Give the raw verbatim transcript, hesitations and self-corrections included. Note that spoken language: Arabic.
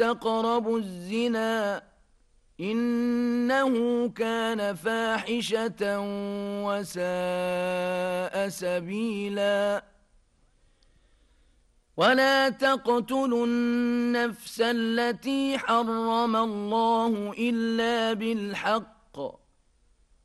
تقربوا الزنا إنه كان فاحشة وساء سبيلا ولا تقتلوا النفس التي حرم الله إلا بالحق